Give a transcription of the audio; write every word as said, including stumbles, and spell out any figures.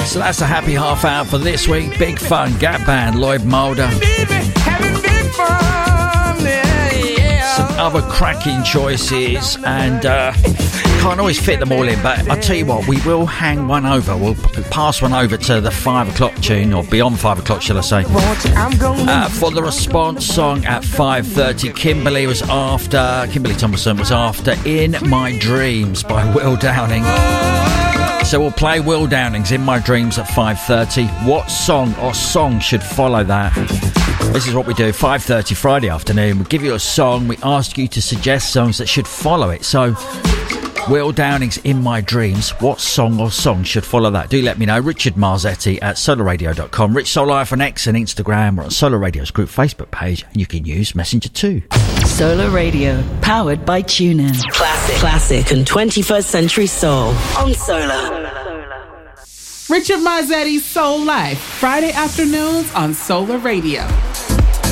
So that's a happy half hour for this week. Big fun, Gap Band, Lloyd Mulder. Some other cracking choices, and uh, can't always fit them all in, but I'll tell you what, we will hang one over. We'll pass one over to the five o'clock tune, or beyond five o'clock, shall I say. Uh, for the response song at five thirty, Kimberly was after, Kimberly Thompson was after In My Dreams by Will Downing. So we'll play Will Downing's In My Dreams at five thirty. What song or song should follow that? This is what we do, five thirty Friday afternoon. We give you a song, we ask you to suggest songs that should follow it. So, Will Downing's In My Dreams, what song or song should follow that? Do let me know. Richard Marzetti at solar radio dot com. Rich Soul Life on X and Instagram, or on Solar Radio's group Facebook page. And you can use Messenger too. Solar Radio, powered by TuneIn. Classic, classic and twenty-first century soul on Solar. Richard Marzetti's Soul Life, Friday afternoons on Solar Radio.